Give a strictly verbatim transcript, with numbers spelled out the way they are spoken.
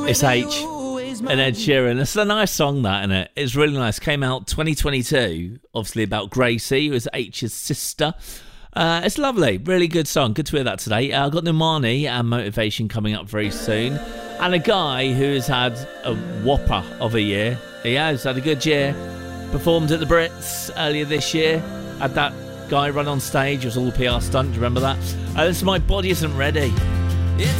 It's H and Ed Sheeran. It's a nice song, that, isn't it? It's really nice. Came out twenty twenty-two, obviously about Gracie, who is H's sister. Uh, it's lovely. Really good song. Good to hear that today. Uh, I've got Normani and Motivation coming up very soon. And a guy who has had a whopper of a year. He has had a good year. Performed at the Brits earlier this year. Had that guy run on stage. It was all a P R stunt. Do you remember that? Uh, this is My Body Isn't Ready.